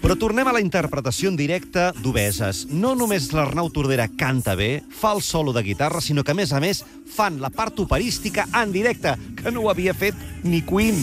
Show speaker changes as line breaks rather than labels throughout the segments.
Però tornem a la interpretació en directe d'Obeses. No només l'Arnau Tordera canta bé, fa el solo de guitarra, sinó que, a més, fan la part operística en directe, que no ho havia fet ni Queen.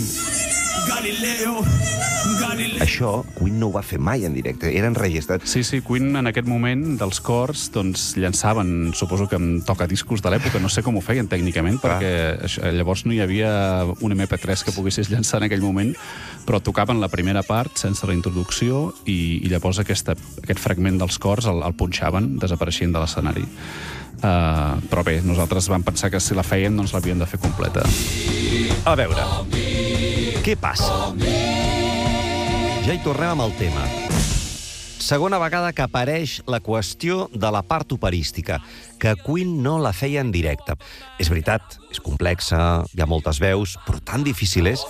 Això, Queen no ho va fer mai en directe, era enregistrat.
Sí, Queen en aquest moment dels cors doncs, llançaven, suposo que amb tocadiscos de l'època, no sé com ho feien tècnicament, perquè llavors no hi havia un MP3 que poguessis llançar en aquell moment, però tocaven la primera part sense la introducció i llavors aquest fragment dels cors el punxaven, desapareixent de l'escenari. Però bé, nosaltres vam pensar que si la feien doncs l'havíem de fer completa.
A veure, què passa? Ja hi tornem amb el tema. Segona vegada que apareix la qüestió de la part operística, que Queen no la feia en directe. És veritat, és complexa, hi ha moltes veus, però tan difícil és.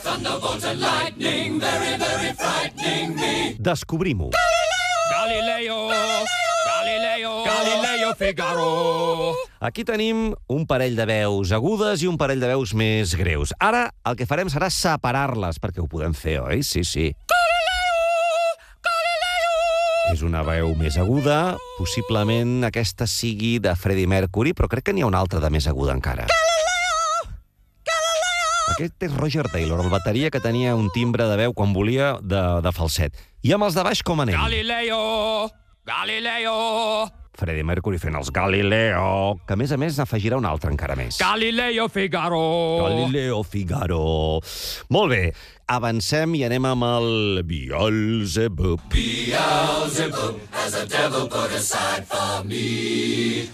Descobrim-ho. Galileo Figaro. Aquí tenim un parell de veus agudes i un parell de veus més greus. Ara el que farem serà separar-les, perquè ho podem fer, oi? Sí. És una veu més aguda, possiblement aquesta sigui de Freddie Mercury, però crec que n'hi ha una altra de més aguda encara. Aquest és Roger Taylor, el bateria que tenia un timbre de veu quan volia de falset. I amb els de baix com anem? Galileo! Freddie Mercury fent els Galileo, que a més n'afegirà un altre encara més. Galileo Figaro. Molt bé, avancem i anem amb el Beelzebub. Beelzebub has a devil put aside for me.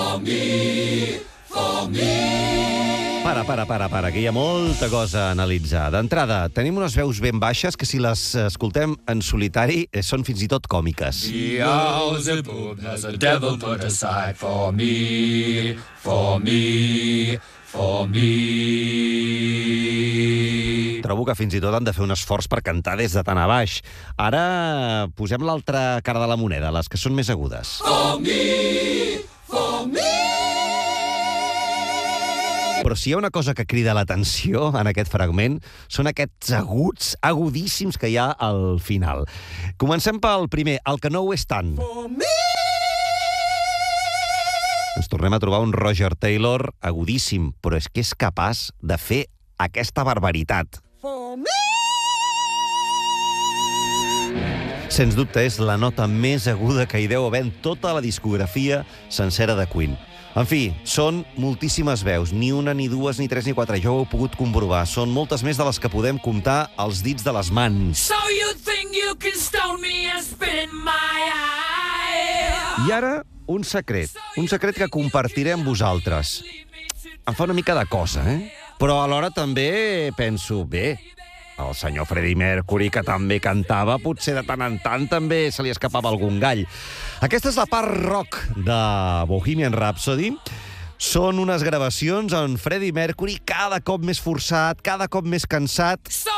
Para, que hi ha molta cosa a analitzar. D'entrada, tenim unes veus ben baixes que si les escoltem en solitari són fins i tot còmiques. Beelzebub has a devil put aside for me. Trobo que fins i tot han de fer un esforç per cantar des de tan a baix. Ara posem l'altra cara de la moneda, les que són més agudes. Però si hi ha una cosa que crida l'atenció en aquest fragment, són aquests aguts, agudíssims que hi ha al final. Comencem pel primer, el que no ho és tant. Ens tornem a trobar un Roger Taylor agudíssim, però és que és capaç de fer aquesta barbaritat. Sens dubte és la nota més aguda que hi deu haver en tota la discografia sencera de Queen. En fi, són moltíssimes veus, ni una, ni dues, ni tres, ni quatre. Jo ho he pogut comprovar. Són moltes més de les que podem comptar als dits de les mans. I ara, un secret que compartiré amb vosaltres. Em fa una mica de cosa, Però alhora també penso, bé, el senyor Freddie Mercury, que també cantava, potser de tant en tant també se li escapava algun gall. Aquesta és la part rock de Bohemian Rhapsody. Són unes gravacions on Freddie Mercury cada cop més forçat, cada cop més cansat.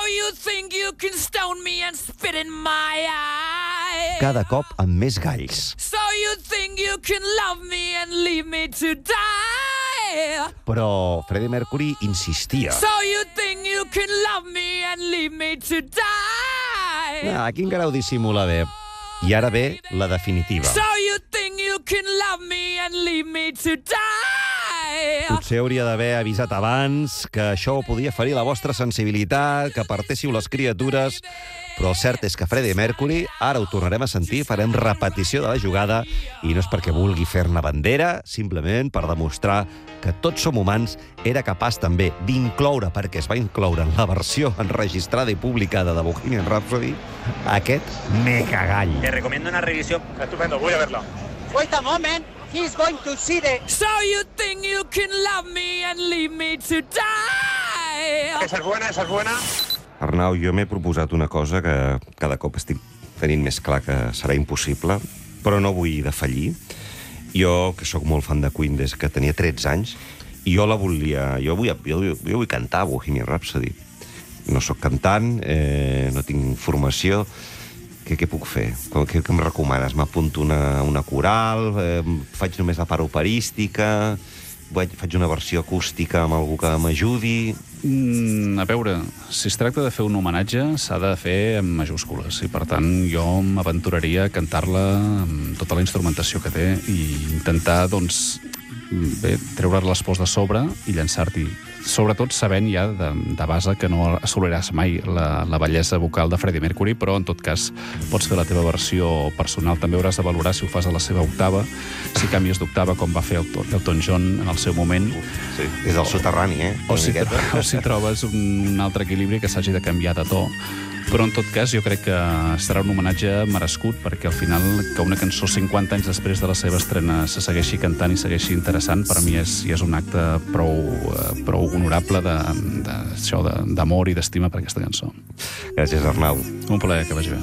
Cada cop amb més galls. Però Freddie Mercury insistia. Aquí encara ho dissimula bé. I ara ve la definitiva. Potser hauria d'haver avisat abans que això podia ferir la vostra sensibilitat, que apartéssiu les criatures, però el cert és que Freddie Mercury, ara ho tornarem a sentir, farem repetició de la jugada, i no és perquè vulgui fer-ne bandera, simplement per demostrar que tots som humans, era capaç també d'incloure, perquè es va incloure en la versió enregistrada i publicada de Bohemian Rhapsody, aquest megagall.
Te recomiendo una revisión.
Estupendo, voy a verla.
Wait a moment. He's going to see the...
So you think you can love me and leave me to die?
Esa es buena.
Arnau, jo m'he proposat una cosa que cada cop estic tenint més clar que serà impossible, però no vull defallir. Jo, que sóc molt fan de Queen des que tenia 13 anys, i jo la volia... Jo vull cantar Bohemian Rhapsody. No sóc cantant, no tinc formació... Què puc fer? Què em recomanes? M'apunto una coral, faig només la part operística, faig una versió acústica amb algú que m'ajudi...
A veure, si es tracta de fer un homenatge, s'ha de fer en majúscules, i per tant jo m'aventuraria a cantar-la amb tota la instrumentació que té i intentar, doncs, treure les pors de sobre i llançar-t'hi. Sobretot sabent ja de base que no assoliràs mai la bellesa vocal de Freddie Mercury, però en tot cas pots fer la teva versió personal. També hauràs de valorar si ho fas a la seva octava, si canvies d'octava com va fer Elton John en el seu moment.
Sí, és el soterrani,
o si trobes un altre equilibri que s'hagi de canviar de to. Però, en tot cas, jo crec que serà un homenatge merescut, perquè al final que una cançó 50 anys després de la seva estrena se segueixi cantant i segueixi interessant, per mi és un acte prou honorable d'amor i d'estima per aquesta cançó.
Gràcies, Arnau.
Un plaer, que vagi bé.